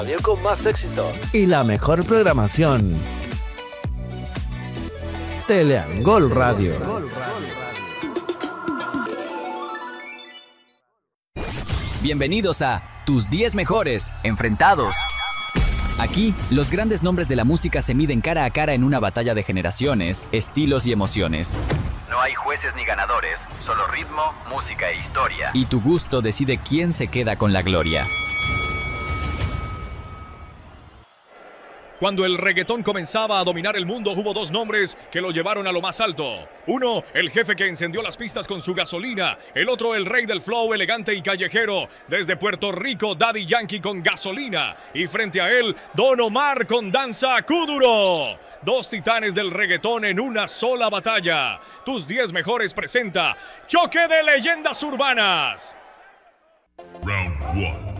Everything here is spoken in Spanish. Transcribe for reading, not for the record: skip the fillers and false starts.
Radio con más éxitos y la mejor programación. Teleangol Radio. Bienvenidos a Tus 10 Mejores Enfrentados. Aquí, los grandes nombres de la música se miden cara a cara en una batalla de generaciones, estilos y emociones. No hay jueces ni ganadores, solo ritmo, música e historia. Y tu gusto decide quién se queda con la gloria. Cuando el reggaetón comenzaba a dominar el mundo, hubo dos nombres que lo llevaron a lo más alto. Uno, el jefe que encendió las pistas con su gasolina. El otro, el rey del flow elegante y callejero. Desde Puerto Rico, Daddy Yankee con Gasolina. Y frente a él, Don Omar con Danza Kuduro. Dos titanes del reggaetón en una sola batalla. Tus 10 Mejores presenta Choque de Leyendas Urbanas. Round 1.